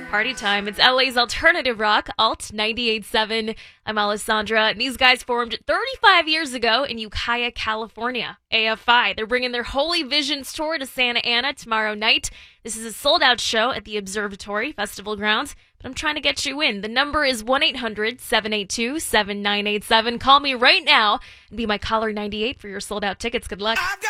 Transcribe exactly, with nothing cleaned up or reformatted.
party time. It's L A's alternative rock, Alt ninety-eight point seven. I'm Alessandra, and these guys formed thirty-five years ago in Ukiah, California. A F I, they're bringing their Holy Visions tour to Santa Ana tomorrow night. This is a sold-out show at the Observatory Festival Grounds, but I'm trying to get you in. The number is one eight hundred seven eight two seven nine eight seven. Call me right now and be my caller ninety-eight for your sold-out tickets. Good luck.